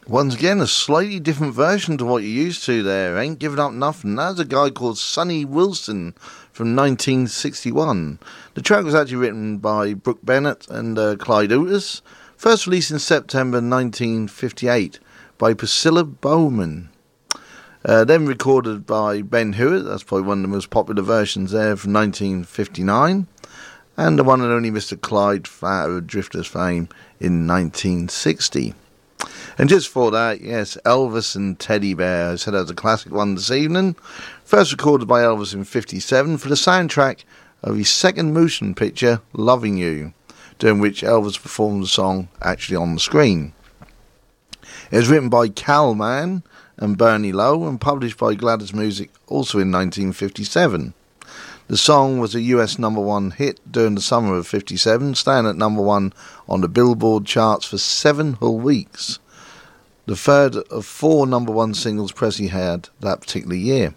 Once again, a slightly different version to what you're used to there. Ain't Giving Up Nothing. That's a guy called Sonny Wilson from 1961. The track was actually written by Brooke Bennett and Clyde Otis. First released in September 1958 by Priscilla Bowman. Then recorded by Ben Hewitt. That's probably one of the most popular versions there from 1959. And the one and only Mr. Clyde Fat of Drifters fame in 1960. And just for that, yes, Elvis and Teddy Bear. I said that was a classic one this evening. First recorded by Elvis in 1957 for the soundtrack of his second motion picture, Loving You, during which Elvis performed the song actually on the screen. It was written by Cal Mann and Bernie Lowe and published by Gladys Music also in 1957. The song was a US #1 hit during the summer of 1957, staying at #1 on the Billboard charts for 7 whole weeks. The third of 4 #1 singles Presley had that particular year.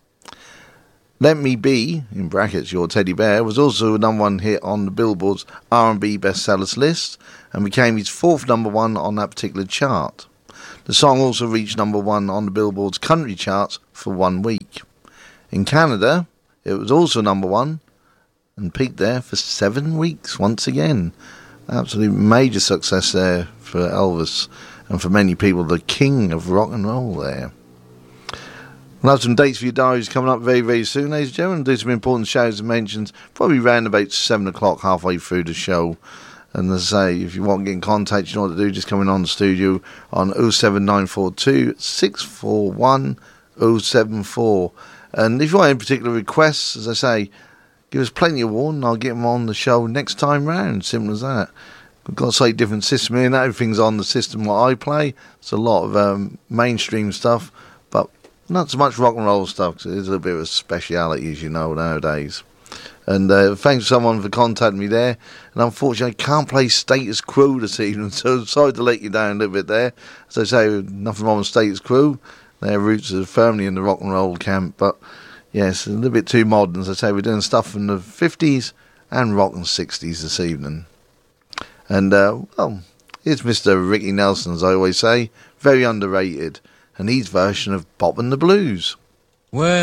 Let Me Be, in brackets, Your Teddy Bear, was also a #1 hit on the Billboard's R&B bestsellers list and became his 4th #1 on that particular chart. The song also reached #1 on the Billboard's country charts for 1 week. In Canada, it was also #1 and peaked there for 7 weeks once again. Absolute major success there for Elvis and for many people, the king of rock and roll there. We'll have some dates for your diaries coming up very, very soon, ladies and gentlemen. Do some important shows and mentions, probably round about 7 o'clock, halfway through the show. And as I say, if you want to get in contact, you know what to do, just come in on the studio on 07942 641 074. And if you want any particular requests, as I say, give us plenty of warning. I'll get them on the show next time round. Simple as that. We've got a slightly different system here. Everything's on the system what I play. It's a lot of mainstream stuff, but not so much rock and roll stuff, because it is a bit of a speciality, as you know, nowadays. And thanks to someone for contacting me there. And unfortunately, I can't play Status Quo this evening, so sorry to let you down a little bit there. As I say, nothing wrong with Status Quo. Their roots are firmly in the rock and roll camp, but yes, a little bit too modern. As I say, we're doing stuff from the 50s and rock and 60s this evening. And, well, here's Mr. Ricky Nelson, as I always say, very underrated, and his version of Boppin' the Blues. Well,